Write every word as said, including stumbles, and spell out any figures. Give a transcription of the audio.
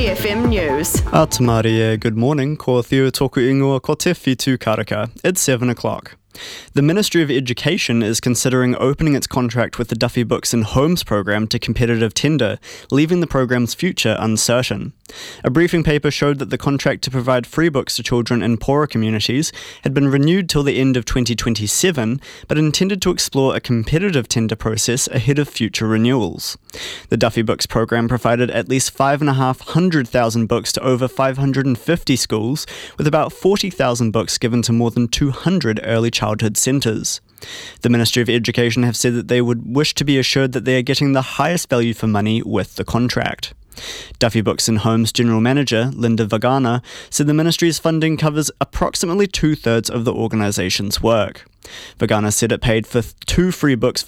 Toki F M News. A Tamarie, good morning. Ko Theo Toku Ingoa ko te Whitu Karaka. It's seven o'clock. The Ministry of Education is considering opening its contract with the Duffy Books and Homes program to competitive tender, leaving the program's future uncertain. A briefing paper showed that the contract to provide free books to children in poorer communities had been renewed till the end of twenty twenty-seven, but intended to explore a competitive tender process ahead of future renewals. The Duffy Books program provided at least five and a half hundred thousand books to over five hundred fifty schools, with about forty thousand books given to more than two hundred early childhood centres. The Ministry of Education have said that they would wish to be assured that they are getting the highest value for money with the contract. Duffy Books and Homes General Manager Linda Vagana said the ministry's funding covers approximately two-thirds of the organisation's work. Vagana said it paid for two free books